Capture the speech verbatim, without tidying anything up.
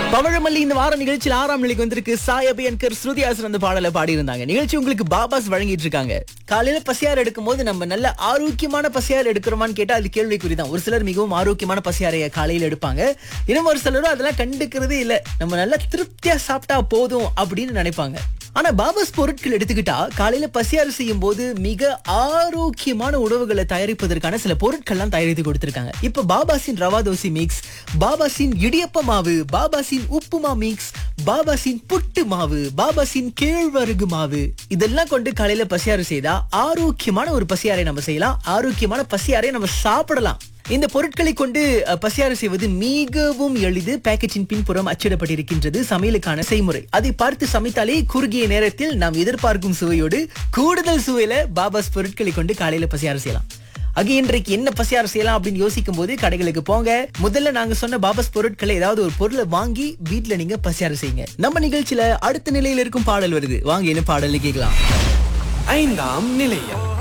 பவழமல்லி இந்த வார நிகழ்ச்சியில் ஆறாம் நிலைக்கு வந்திருக்கு. சாய் அபியன்கர், ஸ்ருதி ஹாசன் அந்த பாடலை பாடி இருந்தாங்க. நிகழ்ச்சி உங்களுக்கு பாபாஸ் வழங்கிட்டு இருக்காங்க. காலையில பசியாறு எடுக்கும் போது நம்ம நல்ல ஆரோக்கியமான பசியாறு எடுக்கிறோமான்னு கேட்டா அது கேள்விக்குறிதான். ஒரு சிலர் மிகவும் ஆரோக்கியமான பசியாரைய காலையில எடுப்பாங்க. இன்னும் ஒரு சிலரும் அதெல்லாம் கண்டுக்கிறதே இல்ல. நம்ம நல்லா திருப்தியா சாப்பிட்டா போதும் அப்படின்னு நினைப்பாங்க. ஆனா பாபாஸ் பொருட்கள் எடுத்துக்கிட்டா காலையில பசியாறு செய்யும் போது மிக ஆரோக்கியமான உணவுகளை தயாரிப்பதற்கான சில பொருட்கள்லாம் தயாரித்து கொடுத்திருக்காங்க. இப்ப பாபாசின் ரவா தோசை மிக்ஸ், பாபாசின் இடியப்ப மாவு, பாபாசின் உப்புமா மிக்ஸ், பாபாசின் புட்டு மாவு, பாபாசின் கேழ்வரகு மாவு, இதெல்லாம் கொண்டு காலையில பசியாறு செய்தா ஆரோக்கியமான ஒரு பசியாரை நம்ம செய்யலாம். ஆரோக்கியமான பசியாரை நம்ம சாப்பிடலாம். இந்த பொருட்களை கொண்டு அஹ், பசியாறு செய்வது மிகவும் எளிது. பேக்கெட்டின் பின்புறம் அச்சிடப்பட்டிருக்கின்றது சமையலுக்கான செய்முறை. அதை பார்த்து சமைத்தாலே குறுகிய நேரத்தில் நாம் எதிர்பார்க்கும் சுவையோடு கூடுதல் சுவையில பாபாஸ் பொருட்களை கொண்டு காலையில பசியாறு செய்யலாம். அங்கே இன்றைக்கு என்ன பசியாறு செய்யலாம் அப்படின்னு யோசிக்கும் போது கடைகளுக்கு போங்க. முதல்ல நாங்க சொன்ன பாபாஸ் பொருட்களை ஏதாவது ஒரு பொருளை வாங்கி வீட்டுல நீங்க பசியாறு செய்யுங்க. நம்ம நிகழ்ச்சியில அடுத்த நிலையில் இருக்கும் பாடல் வருது. வாங்க என்ன பாடல்னு கேட்கலாம். ஐந்தாம் நிலையம்